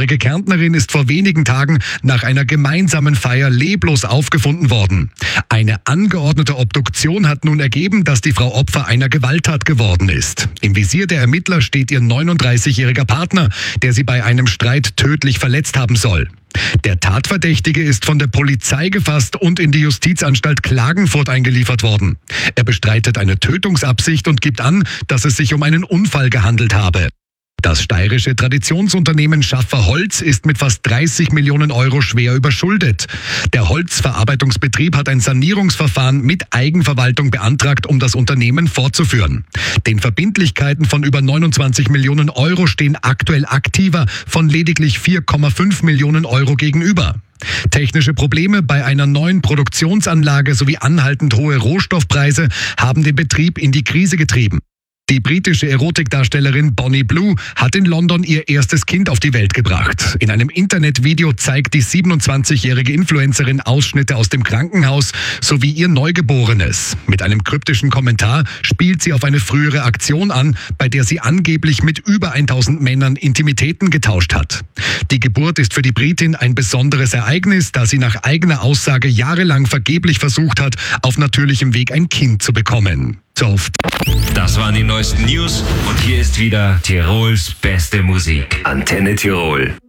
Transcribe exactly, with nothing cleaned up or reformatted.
sechsundvierzigjährige Kärntnerin ist vor wenigen Tagen nach einer gemeinsamen Feier leblos aufgefunden worden. Eine angeordnete Obduktion hat nun ergeben, dass die Frau Opfer einer Gewalttat geworden ist. Im Visier der Ermittler steht ihr neununddreißigjähriger Partner, der sie bei einem Streit tödlich verletzt haben soll. Der Tatverdächtige ist von der Polizei gefasst und in die Justizanstalt Klagenfurt eingeliefert worden. Er bestreitet eine Tötungsabsicht und gibt an, dass es sich um einen Unfall gehandelt habe. Das steirische Traditionsunternehmen Schaffer Holz ist mit fast dreißig Millionen Euro schwer überschuldet. Der Holzverarbeitungsbetrieb hat ein Sanierungsverfahren mit Eigenverwaltung beantragt, um das Unternehmen fortzuführen. Den Verbindlichkeiten von über neunundzwanzig Millionen Euro stehen aktuell Aktiva von lediglich vier Komma fünf Millionen Euro gegenüber. Technische Probleme bei einer neuen Produktionsanlage sowie anhaltend hohe Rohstoffpreise haben den Betrieb in die Krise getrieben. Die britische Erotikdarstellerin Bonnie Blue hat in London ihr erstes Kind auf die Welt gebracht. In einem Internetvideo zeigt die siebenundzwanzigjährige Influencerin Ausschnitte aus dem Krankenhaus sowie ihr Neugeborenes. Mit einem kryptischen Kommentar spielt sie auf eine frühere Aktion an, bei der sie angeblich mit über tausend Männern Intimitäten getauscht hat. Die Geburt ist für die Britin ein besonderes Ereignis, da sie nach eigener Aussage jahrelang vergeblich versucht hat, auf natürlichem Weg ein Kind zu bekommen. So oft. Das waren die neuesten News und hier ist wieder Tirols beste Musik. Antenne Tirol.